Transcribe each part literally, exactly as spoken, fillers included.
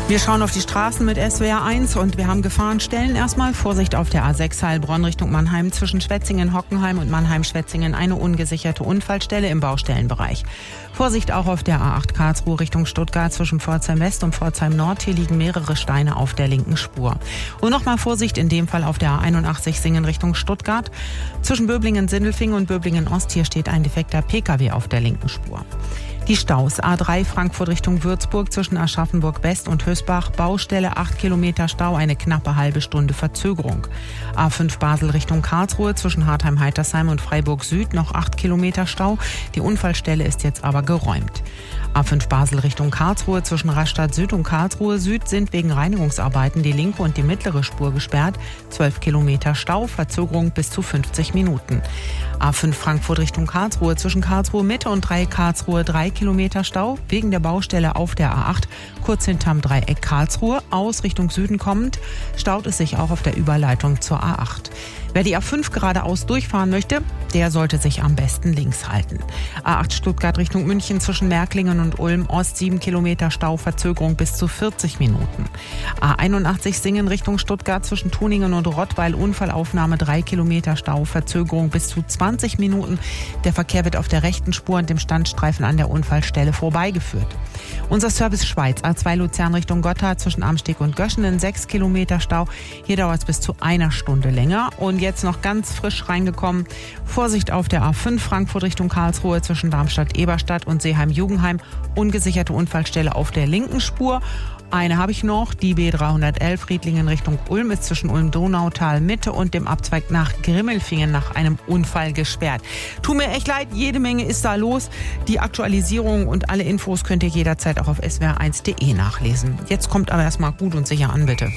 Wir schauen auf die Straßen mit S W R eins und wir haben Gefahrenstellen. Erstmal Vorsicht auf der A sechs Heilbronn Richtung Mannheim zwischen Schwetzingen, Hockenheim und Mannheim-Schwetzingen. Eine ungesicherte Unfallstelle im Baustellenbereich. Vorsicht auch auf der A acht Karlsruhe Richtung Stuttgart zwischen Pforzheim West und Pforzheim Nord. Hier liegen mehrere Steine auf der linken Spur. Und nochmal Vorsicht in dem Fall auf der A einundachtzig Singen Richtung Stuttgart. Zwischen Böblingen-Sindelfingen und Böblingen-Ost. Hier steht ein defekter P K W auf der linken Spur. Die Staus A drei Frankfurt Richtung Würzburg zwischen Aschaffenburg West und Hösbach. Baustelle acht Kilometer Stau, eine knappe halbe Stunde Verzögerung. A fünf Basel Richtung Karlsruhe zwischen Hartheim-Heitersheim und Freiburg Süd noch acht Kilometer Stau. Die Unfallstelle ist jetzt aber geräumt. A fünf Basel Richtung Karlsruhe zwischen Rastatt Süd und Karlsruhe Süd sind wegen Reinigungsarbeiten die linke und die mittlere Spur gesperrt. zwölf Kilometer Stau, Verzögerung bis zu fünfzig Minuten. A fünf Frankfurt Richtung Karlsruhe zwischen Karlsruhe Mitte und Dreieck Karlsruhe drei Kilometer Stau wegen der Baustelle auf der A acht kurz hinterm Dreieck Karlsruhe aus Richtung Süden kommend staut es sich auch auf der Überleitung zur A acht. Wer die A fünf geradeaus durchfahren möchte, der sollte sich am besten links halten. A acht Stuttgart Richtung München zwischen Märklingen und Ulm Ost sieben Kilometer Stau, Verzögerung bis zu vierzig Minuten. A einundachtzig Singen Richtung Stuttgart zwischen Tuningen und Rottweil Unfallaufnahme drei Kilometer Stau, Verzögerung bis zu zwanzig Minuten. Der Verkehr wird auf der rechten Spur und dem Standstreifen an der Unfallstelle vorbeigeführt. Unser Service Schweiz A zwei Luzern Richtung Gotthard zwischen Amsteg und Göschenen sechs Kilometer Stau. Hier dauert es bis zu einer Stunde länger. Und jetzt noch ganz frisch reingekommen. Vorsicht auf der A fünf Frankfurt Richtung Karlsruhe zwischen Darmstadt-Eberstadt und Seeheim-Jugendheim. Ungesicherte Unfallstelle auf der linken Spur. Eine habe ich noch, die B dreihundertelf Riedlingen Richtung Ulm ist zwischen Ulm-Donautal Mitte und dem Abzweig nach Grimmelfingen nach einem Unfall gesperrt. Tut mir echt leid, jede Menge ist da los. Die Aktualisierung und alle Infos könnt ihr jederzeit auch auf s w r eins punkt de nachlesen. Jetzt kommt aber erstmal gut und sicher an, bitte.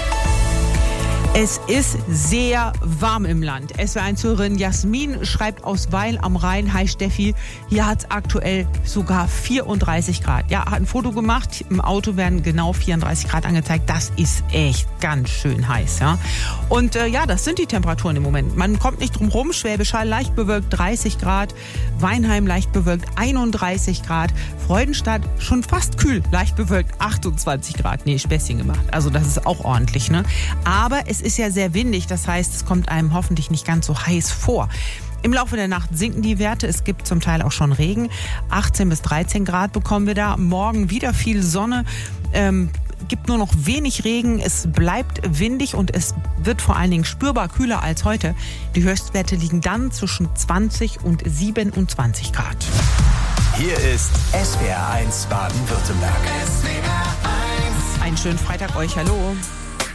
Es ist sehr warm im Land. S W R eins-Hörerin Jasmin schreibt aus Weil am Rhein. Hi Steffi, hier hat es aktuell sogar vierunddreißig Grad. Ja, hat ein Foto gemacht. Im Auto werden genau vierunddreißig Grad angezeigt. Das ist echt ganz schön heiß. Ja. Und äh, ja, das sind die Temperaturen im Moment. Man kommt nicht drum rum. Schwäbisch Hall leicht bewölkt dreißig Grad. Weinheim leicht bewölkt einunddreißig Grad. Freudenstadt schon fast kühl. Leicht bewölkt achtundzwanzig Grad. Nee, Späßchen gemacht. Also das ist auch ordentlich. Ne? Aber es ist ja sehr windig, das heißt, es kommt einem hoffentlich nicht ganz so heiß vor. Im Laufe der Nacht sinken die Werte, es gibt zum Teil auch schon Regen. achtzehn bis dreizehn Grad bekommen wir da. Morgen wieder viel Sonne, ähm, gibt nur noch wenig Regen, es bleibt windig und es wird vor allen Dingen spürbar kühler als heute. Die Höchstwerte liegen dann zwischen zwanzig und siebenundzwanzig Grad. Hier ist S W R eins Baden-Württemberg. Einen schönen Freitag euch, hallo.